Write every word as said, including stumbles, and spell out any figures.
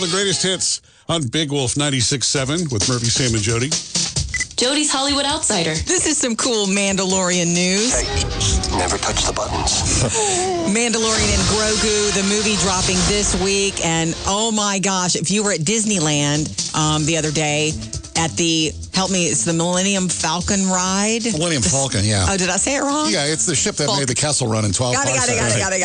the greatest hits on Big Wolf ninety-six point seven with Murphy, Sam, and Jody. Jody's Hollywood Outsider. This is some cool Mandalorian news. Hey, never touch the buttons. Mandalorian and Grogu, the movie dropping this week. And oh my gosh, if you were at Disneyland um, the other day at the, help me, it's the Millennium Falcon ride. Millennium Falcon, yeah. Oh, did I say it wrong? Yeah, it's the ship that Falcon. made the Kessel Run in twelve Got it, got it, got it, got it.